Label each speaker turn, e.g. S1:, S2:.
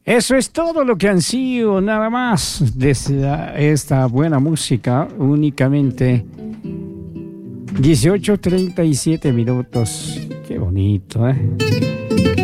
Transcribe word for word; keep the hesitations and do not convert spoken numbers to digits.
S1: Eso es todo lo que han sido, nada más, de esta buena música, únicamente dieciocho treinta y siete minutos. Qué bonito, ¿eh?